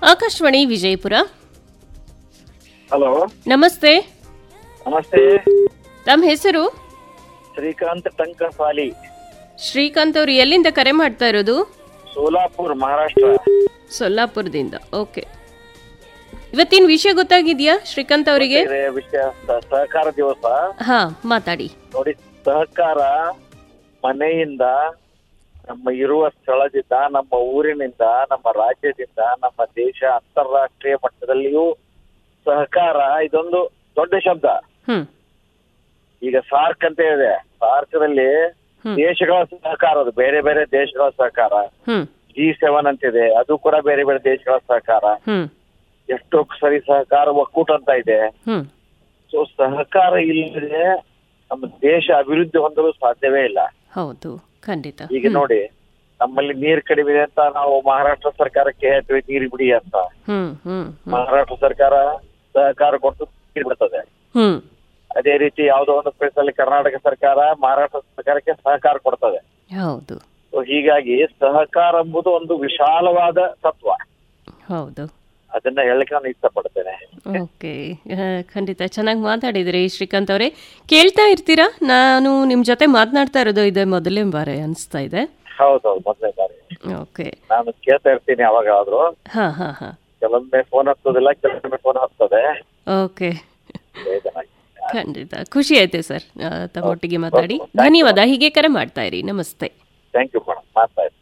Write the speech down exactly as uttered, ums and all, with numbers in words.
Akashvani Vijayapura. Hello, ನಮಸ್ತೆ. ನಮಸ್ತೆ. ತಮ್ಮ ಹೆಸರು? ಶ್ರೀಕಾಂತ್ ಟಂಕಸಾಲಿ. ಶ್ರೀಕಾಂತ್ ಅವರು ಎಲ್ಲಿಂದ ಕರೆ ಮಾಡ್ತಾ ಇರೋದು? ಸೋಲಾಪುರ್, ಮಹಾರಾಷ್ಟ್ರ. ಸೊಲ್ಲಾಪುರದಿಂದ. ಓಕೆ, ಇವತ್ತಿನ ವಿಷಯ ಗೊತ್ತಾಗಿದ್ಯಾ ಶ್ರೀಕಾಂತ್ ಅವರಿಗೆ? ವಿಷಯ ಸ- ಸಹಕಾರ ದಿವಸ. ಹಾ, ಮಾತಾಡಿ. ನೋಡಿ, ಸಹಕಾರ ಮನೆಯಿಂದ, ನಮ್ಮ ಇರುವ ಸ್ಥಳದಿಂದ, ನಮ್ಮ ಊರಿನಿಂದ, ನಮ್ಮ ರಾಜ್ಯದಿಂದ, ನಮ್ಮ ದೇಶ, ಅಂತಾರಾಷ್ಟ್ರೀಯ ಮಟ್ಟದಲ್ಲಿಯೂ ಸಹಕಾರ ಇದೊಂದು ದೊಡ್ಡ ಶಬ್ದ. ಹ್ಮ್ ಈಗ ಸಾರ್ಕ್ ಅಂತ ಇದೆ. ಸಾರ್ಕ್ದಲ್ಲಿ ಹ್ಮ್. ದೇಶಗಳ ಸಹಕಾರ, ಅದು ಬೇರೆ ಬೇರೆ ದೇಶಗಳ ಸಹಕಾರ. ಹ್ಮ್ ಜಿ ಸೆವೆನ್ ಅಂತಿದೆ, ಅದು ಕೂಡ ಬೇರೆ ಬೇರೆ ದೇಶಗಳ ಸಹಕಾರ. ಹ್ಮ್ ಎಷ್ಟೋ ಸರಿ ಸಹಕಾರ ಒಕ್ಕೂಟ ಅಂತ ಇದೆ. ಹ್ಮ್ ಸೊ ಸಹಕಾರ ಇಲ್ಲದೆ ನಮ್ಮ ದೇಶ ಅಭಿವೃದ್ಧಿ ಹೊಂದಲು ಸಾಧ್ಯವೇ ಇಲ್ಲ. ಹೌದು, ಖಂಡಿತ. ಈಗ ನೋಡಿ, ನಮ್ಮಲ್ಲಿ ನೀರ್ ಕಡಿಮೆ ಇದೆ ಅಂತ ನಾವು ಮಹಾರಾಷ್ಟ್ರ ಸರ್ಕಾರಕ್ಕೆ ಹೇಳ್ತೀವಿ ನೀರು ಬಿಡಿ ಅಂತ. ಹ್ಮ್ ಹ್ಮ್ ಹ್ಮ್ ಮಹಾರಾಷ್ಟ್ರ ಸರ್ಕಾರ ಸಹಕಾರ ಕೊಟ್ಟು ನೀರು ಬಿಡ್ತದೆ. ಹ್ಮ್ ಅದೇ ರೀತಿ ಯಾವುದೋ ಒಂದು ಪ್ಲೇಸ್ ಅಲ್ಲಿ ಕರ್ನಾಟಕ ಸರ್ಕಾರ ಮಹಾರಾಷ್ಟ್ರ ಸರ್ಕಾರಕ್ಕೆ ಸಹಕಾರ ಕೊಡ್ತದೆ. ಹೌದು ಸೊ ಹೀಗಾಗಿ ಸಹಕಾರ ಎಂಬುದು ಒಂದು ವಿಶಾಲವಾದ ತತ್ವ. ಹೌದು. ಅದನ್ನ ಹೇಳಕ್ಕೆ ನಾನು ಇಷ್ಟಪಡ್ತೇನೆ. ಓಕೆ, ಖಂಡಿತ ಚೆನ್ನಾಗಿ ಮಾತಾಡಿದ್ರಿ ಶ್ರೀಕಾಂತ್ ಅವರೇ. ಕೇಳ್ತಾ ಇರ್ತೀರಾ? ನಾನು ನಿಮ್ ಜೊತೆ ಮಾತನಾಡ್ತಾ ಇರೋದು ಇದೆ ಮೊದಲನೇ ಬಾರಿ ಅನಿಸ್ತಾ ಇದೆ. ಹೌದೌದು, ಮೊದಲನೇ ಬಾರಿ. ಓಕೆ, ನಾನು ಕೇಳ್ತಾ ಇರ್ತೀನಿ ಅವಾಗಾದ್ರೂ. ಹಾ ಹಾ ಹಾ ಕೆಲವೊಮ್ಮೆ ಫೋನ್ ಹತ್ತೋದಿಲ್ಲ, ಕೆಲವೊಮ್ಮೆ ಫೋನ್ ಹತ್ತದೆ. ಓಕೆ, ಬೇಜಾರಾಗಿ. ಖಂಡಿತ ಖುಷಿ ಆಯ್ತು ಸರ್ ತಮ್ಮೊಟ್ಟಿಗೆ ಮಾತಾಡಿ. ಧನ್ಯವಾದ. ಹೀಗೆ ಕರೆ ಮಾಡ್ತಾ ಇರಿ. ನಮಸ್ತೆ. ಥ್ಯಾಂಕ್ ಯು ಮೇಡಮ್, ಮಾತಾಡ್ತೀನಿ.